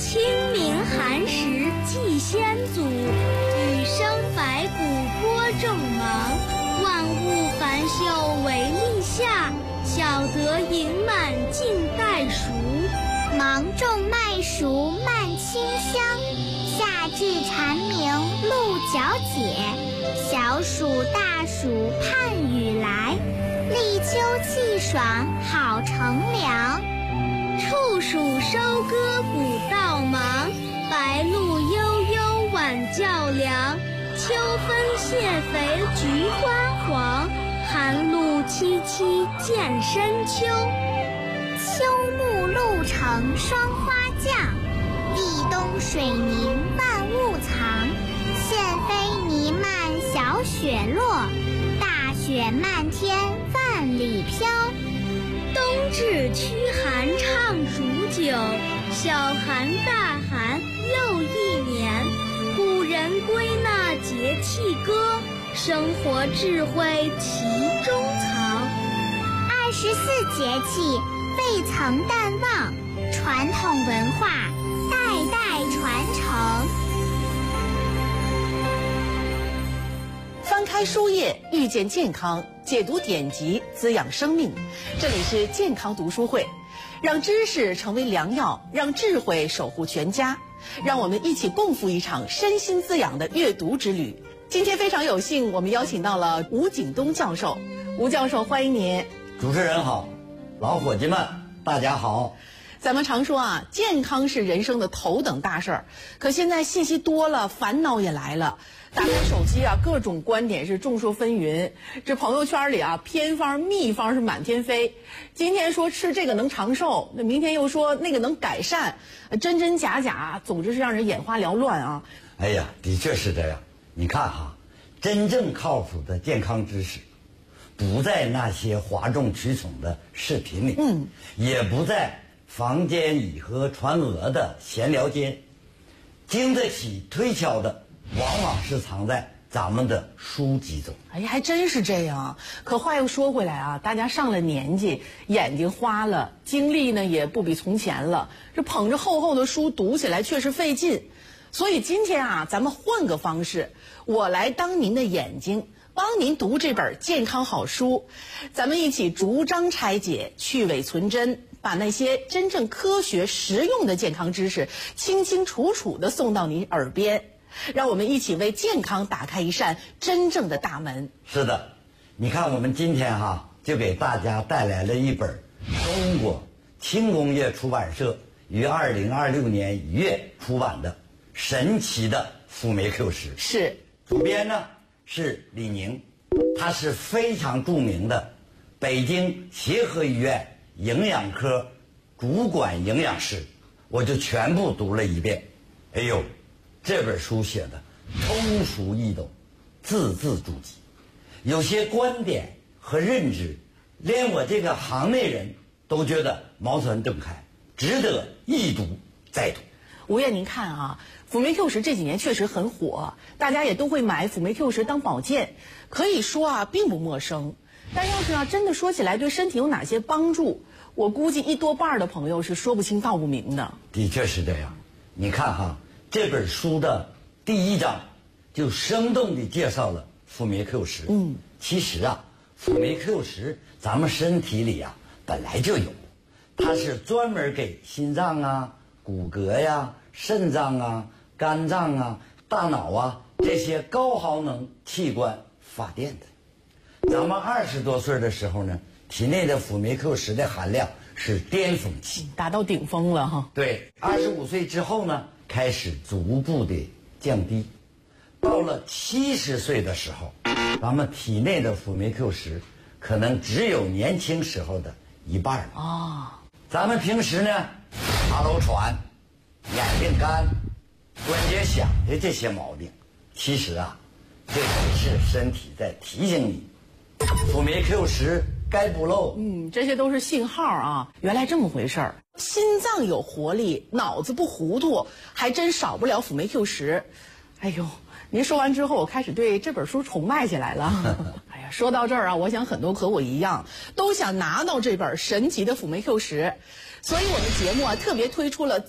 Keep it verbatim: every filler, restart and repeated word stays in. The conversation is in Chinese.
清明寒食祭先祖，雨生百谷播种芒。万物繁秀为立夏，小得盈满尽待熟。 芒种麦熟慢清香，夏至蝉鸣鹿角解。小暑大暑盼雨来，立秋气爽好乘凉。 处暑收割谷稻忙，白露悠悠晚较凉。秋分谢肥菊花黄，寒露凄凄渐深秋。 秋暮露成霜花降，地冬水凝万物藏。现飞弥漫小雪落，大雪漫天万里飘。 冬至驱寒唱数九，小寒大寒又一年。古人归纳节气歌，生活智慧其中藏。 二十四节气未曾淡忘，传统文化代代传承。 翻开书页，遇见健康，解读典籍，滋养生命。这里是健康读书会，让知识成为良药，让智慧守护全家。让我们一起共赴一场身心滋养的阅读之旅。今天非常有幸，我们邀请到了吴景东教授。吴教授，欢迎您。 主持人好，老伙计们，大家好。 咱们常说啊，健康是人生的头等大事儿。可现在信息多了，烦恼也来了。打开手机啊，各种观点是众说纷纭。这朋友圈里啊，偏方秘方是满天飞。今天说吃这个能长寿，那明天又说那个能改善，真真假假，总之是让人眼花缭乱啊。 哎呀，的确是这样。你看哈，真正靠谱的健康知识，不在那些哗众取宠的视频里，嗯，也不在房间里和传讹的闲聊间，经得起推敲的往往是藏在咱们的书籍中。 哎呀，还真是这样。可话又说回来啊，大家上了年纪，眼睛花了，精力呢也不比从前了，这捧着厚厚的书读起来确实费劲。所以今天啊，咱们换个方式，我来当您的眼睛，帮您读这本健康好书。咱们一起逐章拆解，去伪存真，把那些真正科学实用的健康知识清清楚楚地送到您耳边。让我们一起为健康打开一扇真正的大门。 是的，你看我们今天哈就给大家带来了一本中国轻工业出版社于二零二六年一月出版的《神奇的辅酶 Q 十》。 是， 主编呢是李宁，他是非常著名的北京协和医院营养科主管营养师，我就全部读了一遍。哎呦，这本书写的通俗易懂，字字珠玑，有些观点和认知，连我这个行内人都觉得茅塞顿开，值得一读再读。 吴院，您看啊，辅酶 Q 十这几年确实很火，大家也都会买辅酶 Q 十当保健，可以说啊并不陌生。但要是啊真的说起来对身体有哪些帮助，我估计一多半的朋友是说不清道不明的。 的确是这样。你看哈，这本书的第一章就生动地介绍了辅酶 Q 十。嗯，其实啊，辅酶 Q 十咱们身体里啊本来就有，它是专门给心脏啊、骨骼呀、肾脏啊、肝脏啊、大脑啊这些高耗能器官发电的。咱们二十多岁的时候呢，体内的辅酶 Q 十的含量是巅峰期， 达到顶峰了哈。 对，二十五岁之后呢，开始逐步的降低。到了七十岁的时候，咱们体内的辅酶 Q 十可能只有年轻时候的一半了。 啊， 咱们平时呢，爬楼喘、眼睛干、关节响的这些毛病，其实啊，这也是身体在提醒你，辅酶 Q 十该补漏。 嗯，这些都是信号啊。原来这么回事儿，心脏有活力，脑子不糊涂，还真少不了辅酶 Q 十。哎呦，您说完之后，我开始对这本书崇拜起来了。哎呀，说到这儿啊，我想很多和我一样，都想拿到这本神奇的辅酶 Q 十，所以我们节目啊特别推出了